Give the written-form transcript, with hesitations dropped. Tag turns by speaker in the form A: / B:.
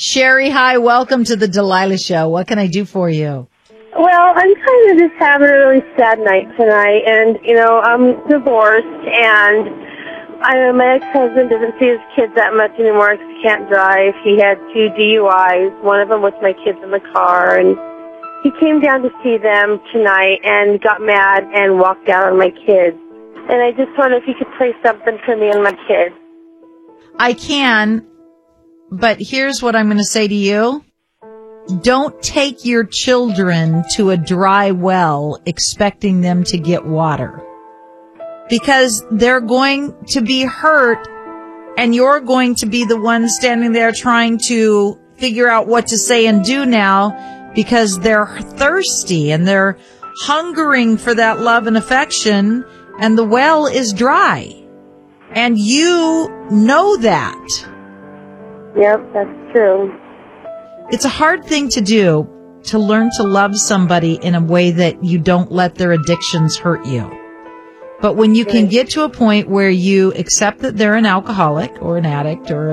A: Sherry, hi. Welcome to the Delilah Show. What can I do for you?
B: Well, I'm kind of just having a really sad night tonight, and, I'm divorced, and my ex-husband doesn't see his kids that much anymore because he can't drive. He had 2 DUIs, one of them with my kids in the car, and he came down to see them tonight and got mad and walked out on my kids. And I just wonder if you could play something for me and my kids.
A: I can, but here's what I'm going to say to you. Don't take your children to a dry well expecting them to get water, because they're going to be hurt and you're going to be the one standing there trying to figure out what to say and do now because they're thirsty and they're hungering for that love and affection, and the well is dry. And you know that.
B: Yep, that's true.
A: It's a hard thing to do, to learn to love somebody in a way that you don't let their addictions hurt you. But when you can get to a point where you accept that they're an alcoholic or an addict or